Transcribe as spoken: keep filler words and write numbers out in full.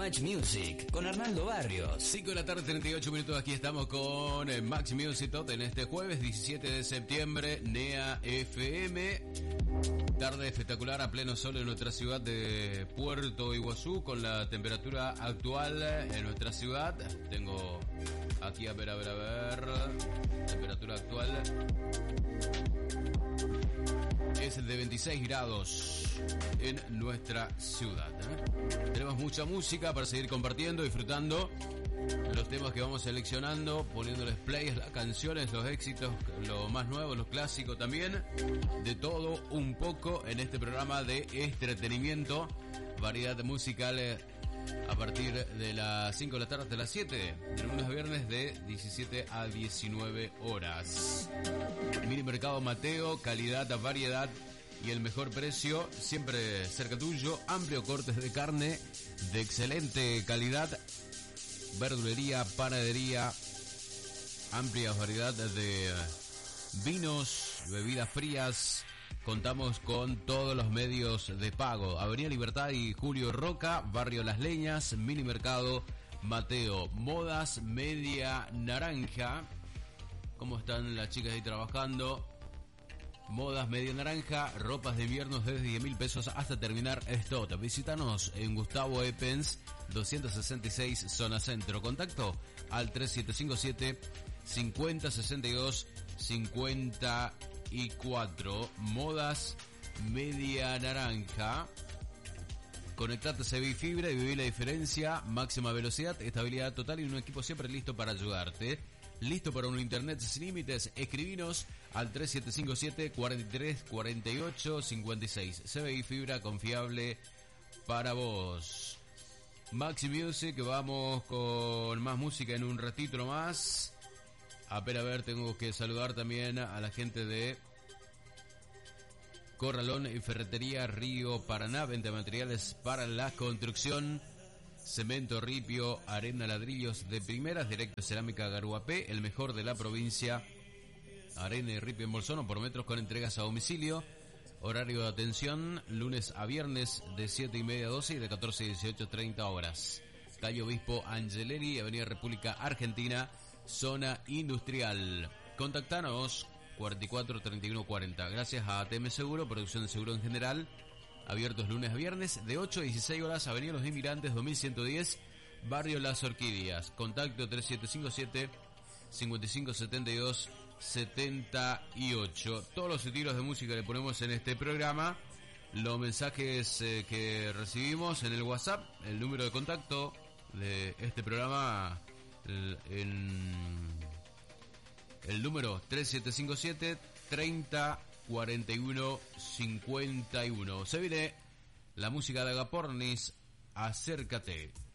Match Music con Arnaldo Barrios. cinco de la tarde, treinta y ocho minutos. Aquí estamos con eh, Match Music Tot en este jueves diecisiete de septiembre. NEA F M. Tarde espectacular a pleno sol en nuestra ciudad de Puerto Iguazú, con la temperatura actual en nuestra ciudad. Tengo aquí, a ver, a ver, a ver. Temperatura actual es de veintiséis grados en nuestra ciudad, ¿eh? Tenemos mucha música para seguir compartiendo, disfrutando los temas que vamos seleccionando, poniéndoles play a las canciones, los éxitos, lo más nuevo, los clásicos también. De todo un poco en este programa de entretenimiento, variedad musical eh, a partir de las cinco de la tarde hasta las siete, de lunes a viernes de diecisiete a diecinueve horas. Mini Mercado Mateo, calidad, variedad y el mejor precio, siempre cerca tuyo. Amplio cortes de carne de excelente calidad, verdulería, panadería, amplia variedad de vinos, bebidas frías. Contamos con todos los medios de pago. Avenida Libertad y Julio Roca, Barrio Las Leñas. Mini Mercado Mateo. Modas Media Naranja. ¿Cómo están las chicas ahí trabajando? Modas Media Naranja, ropas de invierno desde diez mil pesos hasta terminar stock. Visítanos en Gustavo Epens doscientos sesenta y seis, zona centro. Contacto al tres siete cinco siete, cincuenta sesenta y dos, cincuenta y cuatro. Modas Media Naranja. Conectate a C B I Fibra y viví la diferencia. Máxima velocidad, estabilidad total y un equipo siempre listo para ayudarte. Listo para un internet sin límites. Escribinos al tres siete cinco siete, cuatro tres, cuatro ocho, cinco seis. C B I Fibra, confiable para vos. Maxi Music, vamos con más música en un ratito más. A ver, a ver, tengo que saludar también a la gente de Corralón y Ferretería Río Paraná. Venta de materiales para la construcción. Cemento, ripio, arena, ladrillos de primeras, directo cerámica Garuapé, el mejor de la provincia. Arena y ripio en Bolsón por metros con entregas a domicilio. Horario de atención, lunes a viernes de siete y media a doce y de catorce a dieciocho, treinta horas. Calle Obispo Angeleri, Avenida República Argentina, zona industrial. Contactanos cuarenta y cuatro, treinta y uno, cuarenta. Gracias a A T M Seguro, producción de seguro en general. Abiertos lunes a viernes de ocho a dieciséis horas, Avenida Los Inmigrantes dos mil ciento diez, Barrio Las Orquídeas. Contacto tres siete cinco siete, cinco cinco siete dos, siete ocho. Todos los estilos de música que le ponemos en este programa, los mensajes eh, que recibimos en el WhatsApp, el número de contacto de este programa, el, en el número tres siete cinco siete, treinta, cuarenta y uno, cincuenta y uno. Se viene la música de Agapornis, acércate.